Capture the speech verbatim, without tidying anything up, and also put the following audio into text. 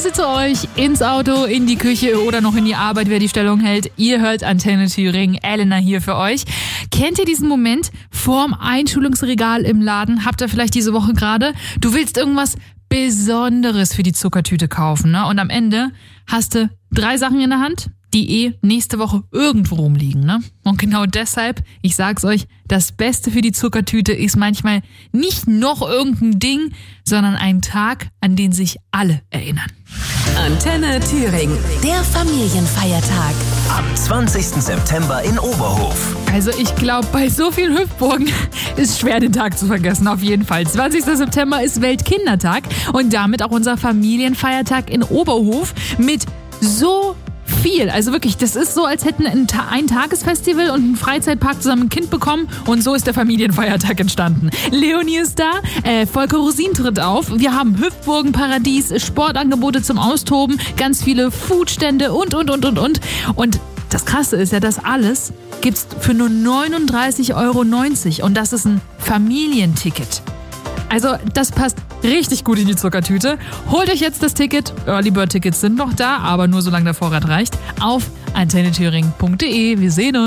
Grüße zu euch ins Auto, in die Küche oder noch in die Arbeit, wer die Stellung hält. Ihr hört Antenne Thüringen, Elena hier für euch. Kennt ihr diesen Moment vorm Einschulungsregal im Laden? Habt ihr vielleicht diese Woche gerade? Du willst irgendwas Besonderes für die Zuckertüte kaufen, ne? Und am Ende hast du drei Sachen in der Hand, die eh nächste Woche irgendwo rumliegen, ne? Und genau deshalb, ich sag's euch, das Beste für die Zuckertüte ist manchmal nicht noch irgendein Ding, sondern ein Tag, an den sich alle erinnern. Antenne Thüringen, der Familienfeiertag. Am zwanzigsten September in Oberhof. Also ich glaube, bei so vielen Hüpfburgen ist schwer, den Tag zu vergessen, auf jeden Fall. zwanzigsten September ist Weltkindertag und damit auch unser Familienfeiertag in Oberhof mit so viel. Also wirklich, das ist so, als hätten ein, Ta- ein Tagesfestival und ein Freizeitpark zusammen ein Kind bekommen und so ist der Familienfeiertag entstanden. Leonie ist da, äh, Volker Rosin tritt auf, wir haben Hüpfburgenparadies, Sportangebote zum Austoben, ganz viele Foodstände und, und, und, und, und. Und das Krasse ist ja, das alles gibt's für nur neununddreißig Euro neunzig und das ist ein Familienticket. Also das passt richtig gut in die Zuckertüte. Holt euch jetzt das Ticket. Early Bird Tickets sind noch da, aber nur solange der Vorrat reicht. Auf antenne thüringen punkt de. Wir sehen uns.